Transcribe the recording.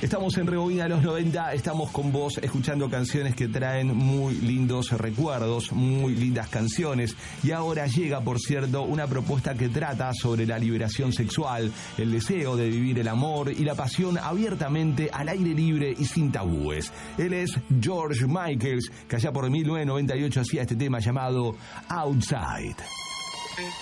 Estamos en Rebobina los 90, estamos con vos escuchando canciones que traen muy lindos recuerdos, muy lindas canciones. Y ahora llega, por cierto, una propuesta que trata sobre la liberación sexual, el deseo de vivir el amor y la pasión abiertamente, al aire libre y sin tabúes. Él es George Michael, que allá por 1998 hacía este tema llamado Outside.